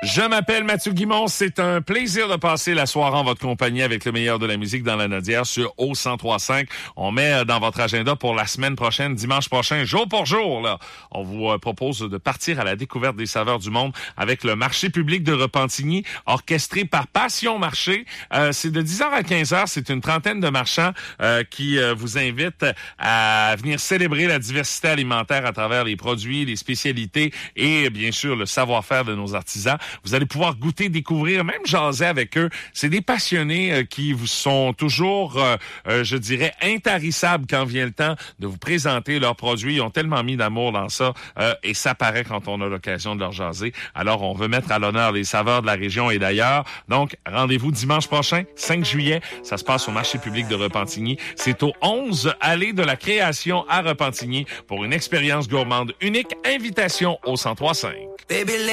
Je m'appelle Mathieu Guimond. C'est un plaisir de passer la soirée en votre compagnie avec le meilleur de la musique dans la Nodière sur O103.5. On met dans votre agenda pour la semaine prochaine, dimanche prochain, jour pour jour, là. On vous propose de partir à la découverte des saveurs du monde avec le marché public de Repentigny, orchestré par Passion Marché. C'est de 10h à 15h. C'est une trentaine de marchands qui vous invitent à venir célébrer la diversité alimentaire à travers les produits, les spécialités et bien sûr le savoir-faire de nos artisans. Vous allez pouvoir goûter, découvrir, même jaser avec eux. C'est des passionnés qui vous sont toujours, je dirais, intarissables quand vient le temps de vous présenter leurs produits. Ils ont tellement mis d'amour dans ça et ça paraît quand on a l'occasion de leur jaser. Alors, on veut mettre à l'honneur les saveurs de la région et d'ailleurs. Donc, rendez-vous dimanche prochain, 5 juillet. Ça se passe au marché public de Repentigny. C'est au 11 allée de la Création à Repentigny pour une expérience gourmande unique. Invitation au 103.5.